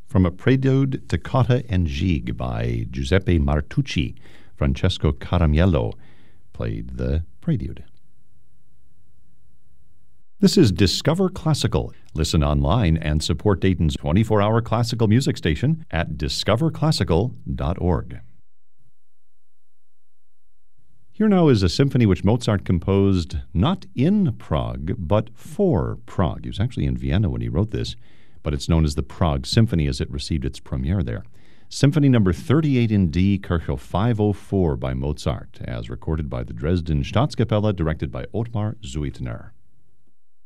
From a Prelude, Toccata and Gigue by Giuseppe Martucci, Francesco Caramiello played the Prelude. This is Discover Classical. Listen online and support Dayton's 24-hour classical music station at discoverclassical.org. Here now is a symphony which Mozart composed not in Prague, but for Prague. He was actually in Vienna when he wrote this, but it's known as the Prague Symphony as it received its premiere there. Symphony number 38 in D, Köchel 504 by Mozart, as recorded by the Dresden Staatskapelle, directed by Ottmar Zuitner.